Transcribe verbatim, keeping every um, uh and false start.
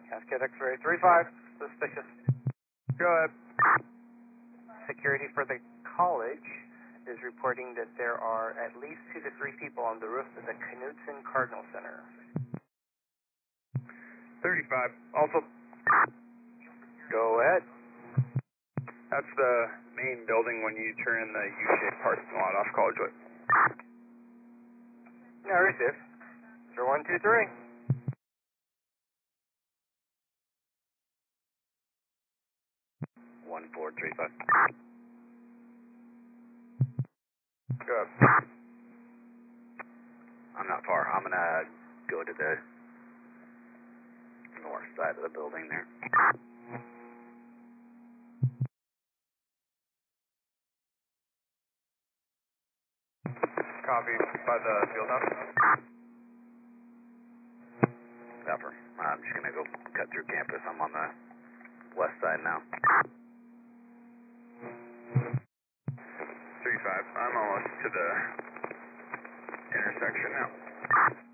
Cascade X-ray three five, suspicious. Go ahead. Security for the college is reporting that there are at least two to three people on the roof of the Knutson Cardinal Center. thirty-five, also. Go ahead. That's the main building when you turn in the U-shaped parking lot off College Way. Yeah, receive. zero one two three. one four three five. Good. I'm not far. I'm gonna go to the north side of the building there. Copy by the field house. Copper. I'm just gonna go cut through campus. I'm on the west side now. three five, I'm almost to the intersection now.